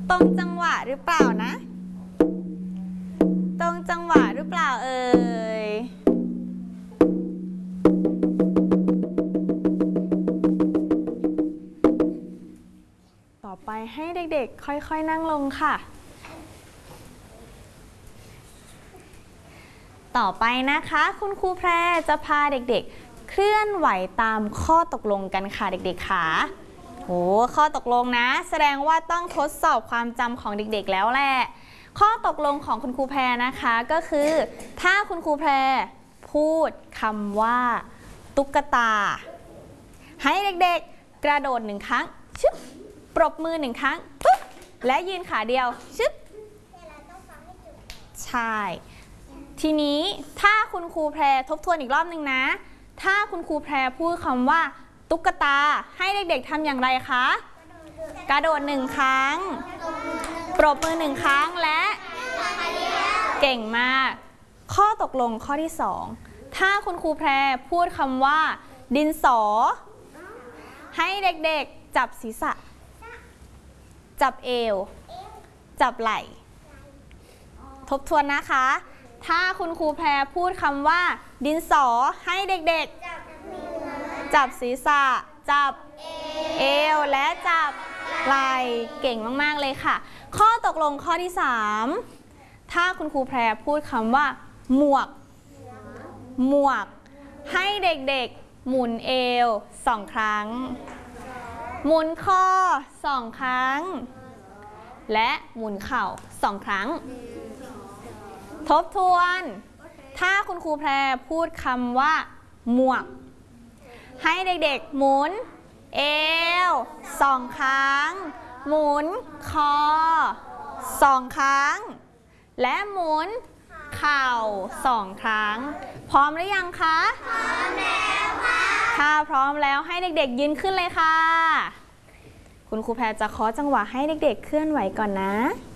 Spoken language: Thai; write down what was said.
ตรงจังหวะหรือเปล่านะตรงจังหวะหรือเปล่าเอ่ยต่อไปให้เด็กๆค่อยๆนั่งลงค่ะต่อไปนะคะคุณครูแพรจะพาเด็กๆเคลื่อนไหวตามข้อตกลงกันค่ะเด็กๆค่ะโอ้ข้อตกลงนะแสดงว่าต้องทดสอบความจำของเด็กๆแล้วแหละข้อตกลงของคุณครูแพรนะคะก็คือถ้าคุณครูแพรพูดคำว่าตุ๊กตาให้เด็กๆกระโดด1ครั้งชึบปรบมือ1ครั้งปุ๊บและยืนขาเดียวชึบใช่ทีนี้ถ้าคุณครูแพรทบทวนอีกรอบนึงนะถ้าคุณครูแพรพูดคำว่าตุ๊กตาให้เด็กๆทำอย่างไรคะกระโดด1ครั้งปรบมือ1ครั้งและเก่งมากข้อตกลงข้อที่2ถ้าคุณครูแพรพูดคำว่าดินสอให้เด็กๆจับศีรษะจับเอวจับไหล่ทบทวนนะคะถ้าคุณครูแพรพูดคำว่าดินสอให้เด็กๆจับศีรษะจับเอวและจับไหล่เก่งมากๆเลยค่ะข้อตกลงข้อที่3ถ้าคุณครูแพรพูดคำว่าหมวกให้เด็กๆหมุนเอว2ครั้งหมุนคอ2ครั้งและหมุนเข่า2ครั้งทบทวนถ้าคุณครูแพรพูดคำว่าหมวกให้เด็กๆหมุนเอว2ครั้งหมุนคอ2ครั้งและหมุนเข่า2ครั้งพร้อมหรือยังคะพร้อมแล้วค่ะถ้าพร้อมแล้วให้เด็กๆยืนขึ้นเลยค่ะคุณครูแพรจะเคาะจังหวะให้เด็กๆเคลื่อนไหวก่อนนะ